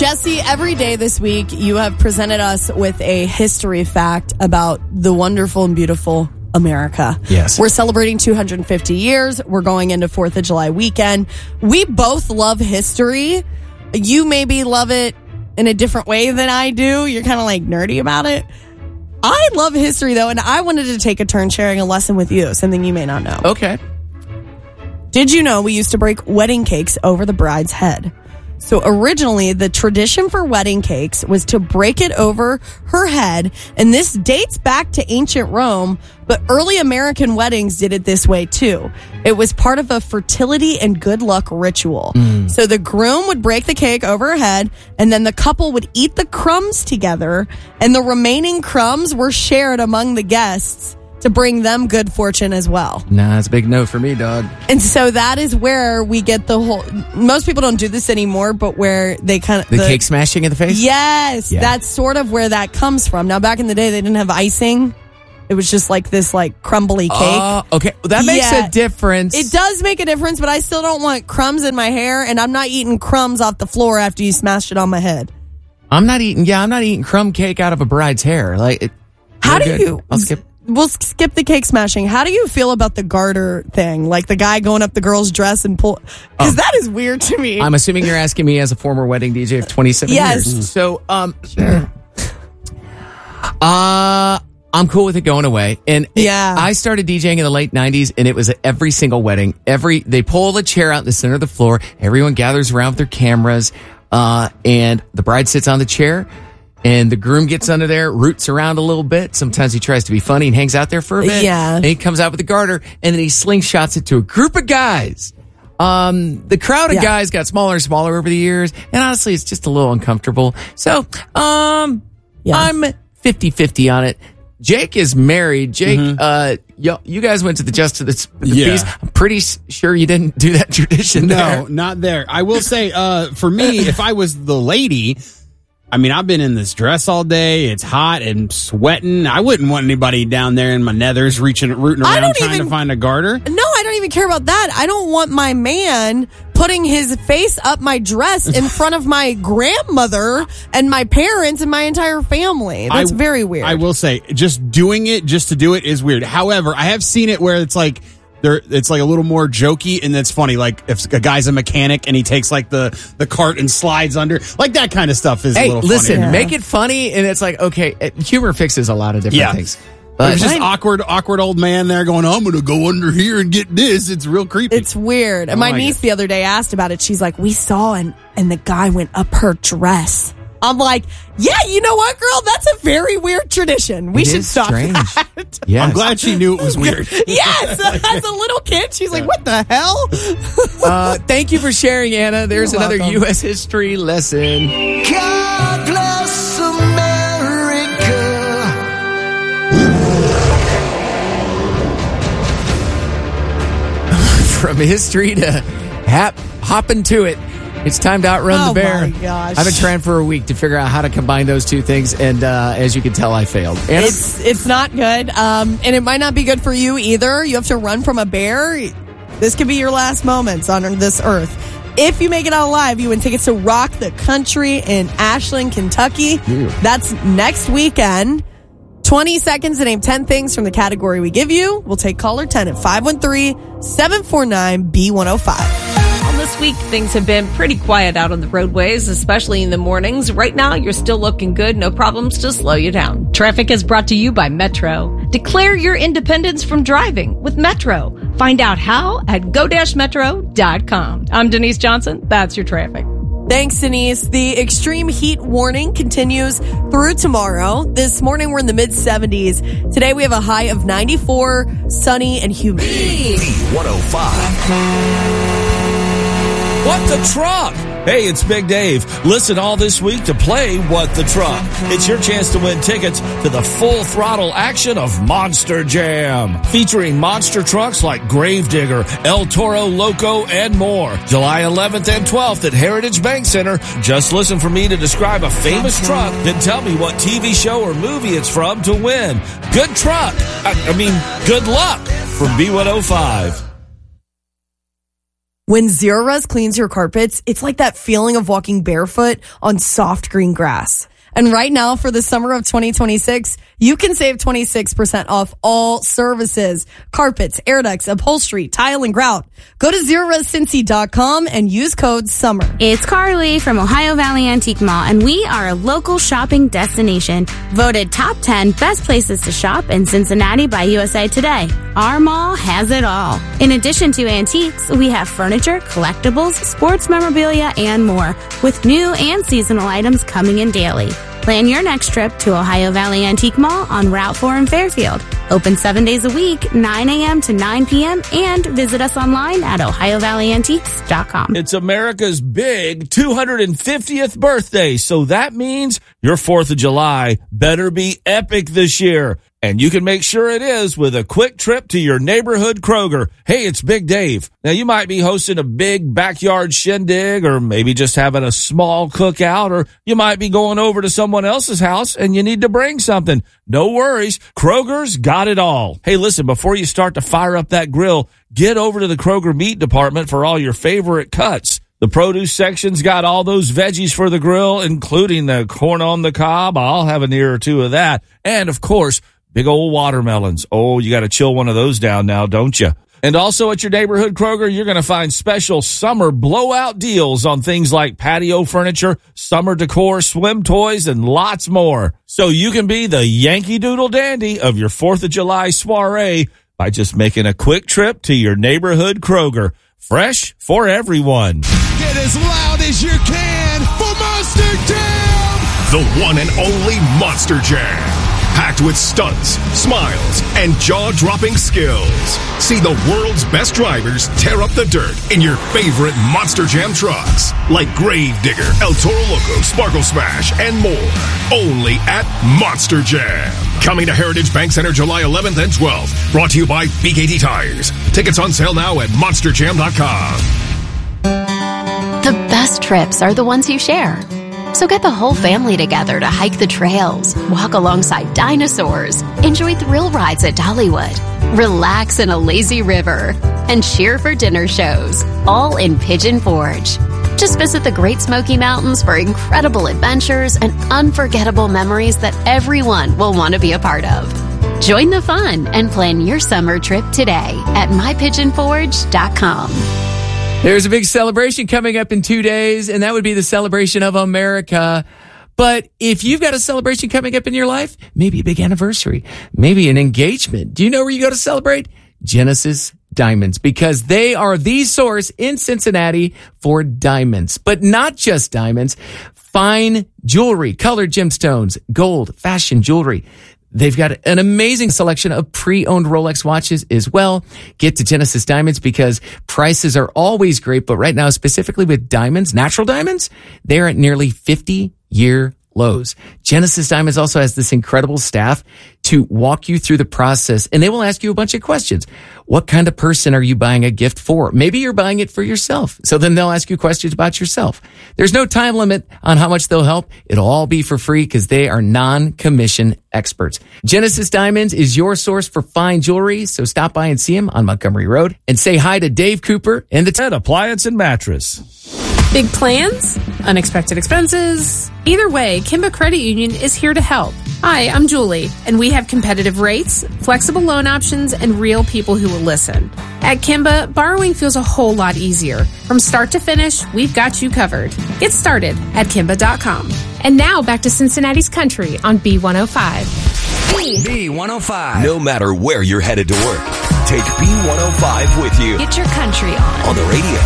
Jesse, every day this week, you have presented us with a history fact about the wonderful and beautiful America. Yes. We're celebrating 250 years. We're going into 4th of July weekend. We both love history. You maybe love it in a different way than I do. You're kind of like nerdy about it. I love history, though, and I wanted to take a turn sharing a lesson with you, something you may not know. Okay. Did you know we used to break wedding cakes over the bride's head? So originally, the tradition for wedding cakes was to break it over her head, and this dates back to ancient Rome, but early American weddings did it this way too. It was part of a fertility and good luck ritual. So the groom would break the cake over her head, and then the couple would eat the crumbs together, and the remaining crumbs were shared among the guests to bring them good fortune as well. Nah, it's a big no for me, dog. And so that is where we get the whole... Most people don't do this anymore, but where they kind of... The cake smashing in the face? Yes, Yeah. that's sort of where that comes from. Now, back in the day, they didn't have icing. It was just like this like crumbly cake. Okay. Well, that makes Yeah. a difference. It does make a difference, but I still don't want crumbs in my hair, and I'm not eating crumbs off the floor after you smashed it on my head. I'm not eating crumb cake out of a bride's hair. Like, How we're do good. you... I'll skip. We'll skip the cake smashing. How do you feel about the garter thing? Like the guy going up the girl's dress and pull... Because that is weird to me. I'm assuming you're asking me as a former wedding DJ of 27 Yes. years. So, I'm cool with it going away. And Yeah. I started DJing in the late 90s, and it was at every single wedding. They pull a chair out in the center of the floor. Everyone gathers around with their cameras, and the bride sits on the chair. And the groom gets under there, roots around a little bit. Sometimes he tries to be funny and hangs out there for a bit. Yeah. And he comes out with a garter, and then he slingshots it to a group of guys. The crowd of guys got smaller and smaller over the years, and honestly, it's just a little uncomfortable. So, I'm 50-50 on it. Jake is married. Jake, you guys went to the Just to the Peace. I'm pretty sure you didn't do that tradition there. No, not there. I will say, for me, if I was the lady... I mean, I've been in this dress all day. It's hot and sweating. I wouldn't want anybody down there in my nethers rooting around trying to find a garter. No, I don't even care about that. I don't want my man putting his face up my dress in front of my grandmother and my parents and my entire family. That's very weird. I will say, just doing it just to do it is weird. However, I have seen it where it's like a little more jokey, and that's funny. Like if a guy's a mechanic and he takes like the cart and slides under, like that kind of stuff is a little funny. Listen, make it funny, and it's like, okay, humor fixes a lot of different things. But There's just awkward old man there going, I'm going to go under here and get this. It's real creepy. It's weird. And my niece the other day asked about it. She's like, we saw and the guy went up her dress. I'm like, yeah, you know what, girl? That's a very weird tradition. We should stop that. Yes. I'm glad she knew it was weird. Yes, as a little kid, she's like, what the hell? Thank you for sharing, Anna. There's You're another welcome. U.S. history lesson. God bless America. From history to hopping to it. It's time to outrun the bear. My gosh. I've been trying for a week to figure out how to combine those two things, and as you can tell, I failed. Anna? It's not good, and it might not be good for you either. You have to run from a bear. This could be your last moments on this earth. If you make it out alive, you win tickets to Rock the Country in Ashland, Kentucky. Ew. That's next weekend. 20 seconds to name 10 things from the category we give you. We'll take caller 10 at 513-749-B105. This week, things have been pretty quiet out on the roadways, especially in the mornings. Right now, you're still looking good. No problems to slow you down. Traffic is brought to you by Metro. Declare your independence from driving with Metro. Find out how at go-metro.com. I'm Denise Johnson. That's your traffic. Thanks, Denise. The extreme heat warning continues through tomorrow. This morning, we're in the mid-70s. Today, we have a high of 94, sunny, and humid. B105. What the Truck? Hey, it's Big Dave. Listen all this week to play What the Truck. It's your chance to win tickets to the full throttle action of Monster Jam, featuring monster trucks like Gravedigger, El Toro Loco, and more. July 11th and 12th at Heritage Bank Center. Just listen for me to describe a famous truck, then tell me what TV show or movie it's from to win. Good truck. Good luck from B105. When Zero Rest cleans your carpets, it's like that feeling of walking barefoot on soft green grass. And right now, for the summer of 2026, you can save 26% off all services. Carpets, air ducts, upholstery, tile, and grout. Go to ZeroRestCincy.com and use code SUMMER. It's Carly from Ohio Valley Antique Mall, and we are a local shopping destination. Voted top 10 best places to shop in Cincinnati by USA Today. Our mall has it all. In addition to antiques, we have furniture, collectibles, sports memorabilia, and more, with new and seasonal items coming in daily. Plan your next trip to Ohio Valley Antique Mall on Route 4 in Fairfield. Open 7 days a week, 9 a.m. to 9 p.m. and visit us online at OhioValleyAntiques.com. It's America's big 250th birthday, so that means your 4th of July better be epic this year. And you can make sure it is with a quick trip to your neighborhood Kroger. Hey, it's Big Dave. Now, you might be hosting a big backyard shindig, or maybe just having a small cookout, or you might be going over to someone else's house and you need to bring something. No worries. Kroger's got it all. Hey, listen, before you start to fire up that grill, get over to the Kroger meat department for all your favorite cuts. The produce section's got all those veggies for the grill, including the corn on the cob. I'll have an ear or two of that. And, of course, big old watermelons. Oh, you got to chill one of those down now, don't you? And also at your neighborhood Kroger, you're going to find special summer blowout deals on things like patio furniture, summer decor, swim toys, and lots more. So you can be the Yankee Doodle Dandy of your 4th of July soiree by just making a quick trip to your neighborhood Kroger. Fresh for everyone. Get as loud as you can for Monster Jam! The one and only Monster Jam. Packed with stunts, smiles, and jaw-dropping skills. See the world's best drivers tear up the dirt in your favorite Monster Jam trucks. Like Gravedigger, El Toro Loco, Sparkle Smash, and more. Only at Monster Jam. Coming to Heritage Bank Center July 11th and 12th. Brought to you by BKT Tires. Tickets on sale now at monsterjam.com. The best trips are the ones you share. So get the whole family together to hike the trails, walk alongside dinosaurs, enjoy thrill rides at Dollywood, relax in a lazy river, and cheer for dinner shows, all in Pigeon Forge. Just visit the Great Smoky Mountains for incredible adventures and unforgettable memories that everyone will want to be a part of. Join the fun and plan your summer trip today at mypigeonforge.com. There's a big celebration coming up in 2 days, and that would be the celebration of America. But if you've got a celebration coming up in your life, maybe a big anniversary, maybe an engagement, do you know where you go to celebrate? Genesis Diamonds, because they are the source in Cincinnati for diamonds, but not just diamonds, fine jewelry, colored gemstones, gold, fashion jewelry. They've got an amazing selection of pre-owned Rolex watches as well. Get to Genesis Diamonds because prices are always great, but right now, specifically with diamonds, natural diamonds, they're at nearly 50-year lows. Genesis Diamonds also has this incredible staff to walk you through the process, and they will ask you a bunch of questions. What kind of person are you buying a gift for? Maybe you're buying it for yourself. So then they'll ask you questions about yourself. There's no time limit on how much they'll help. It'll all be for free because they are non-commission experts. Genesis Diamonds is your source for fine jewelry. So stop by and see them on Montgomery Road and say hi to Dave Cooper and the Ted Appliance and Mattress. Big plans? Unexpected expenses? Either way, Kimba Credit Union is here to help. Hi, I'm Julie, and we have competitive rates, flexible loan options, and real people who will listen. At Kimba, borrowing feels a whole lot easier. From start to finish, we've got you covered. Get started at Kimba.com. And now back to Cincinnati's Country on B105. B105. No matter where you're headed to work, take B105 with you. Get your country on the radio,